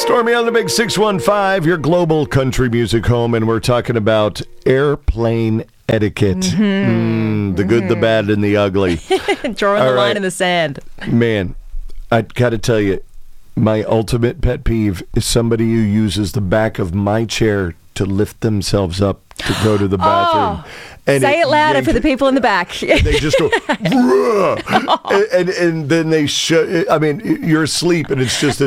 Stormy on the Big 615, your global country music home, and we're talking about airplane etiquette. The good, the bad, and the ugly. Drawing the line in the sand. Man, I got to tell you, my ultimate pet peeve is somebody who uses the back of my chair to lift themselves up to go to the bathroom. And say it louder for the people in the back. They just go, and then they I mean, you're asleep, and it's just this,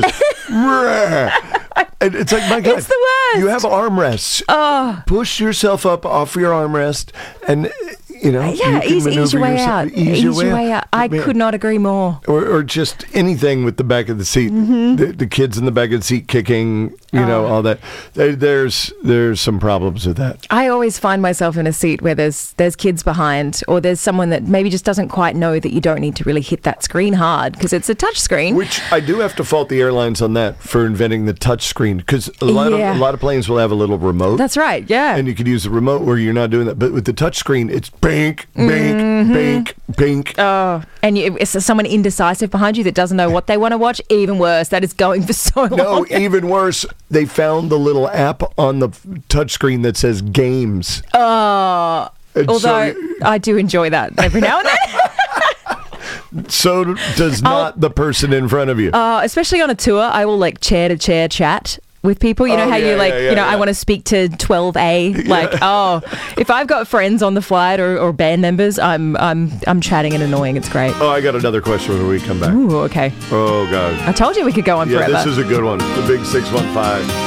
and it's like, my God, it's the worst. You have armrests. Push yourself up off your armrest, and you know, ease your way out. Ease your way out. I could not agree more. Or just anything with the back of the seat. The kids in the back of the seat kicking, you know, all that. There's some problems with that. I always find myself in a seat where there's kids behind, or there's someone that maybe just doesn't quite know that you don't need to really hit that screen hard because it's a touch screen. Which I do have to fault the airlines on that for inventing the touch screen, because a lot of planes will have a little remote. That's right, yeah. And you could use the remote where you're not doing that. But with the touch screen, it's bink, bink, bink, bink. Oh, and it's someone indecisive behind you that doesn't know what they want to watch. Even worse, that is going for so long. No, even worse, they found the little app on the touchscreen that says games. Oh, although I do enjoy that every now and then. So does not the person in front of you. Especially on a tour, I will like chair-to-chair chat with people. You know I want to speak to 12A. Like, if I've got friends on the flight or band members, I'm chatting and annoying. It's great. Oh, I got another question when we come back. Ooh, okay. Oh, God. I told you we could go on forever. Yeah, this is a good one. The Big 615.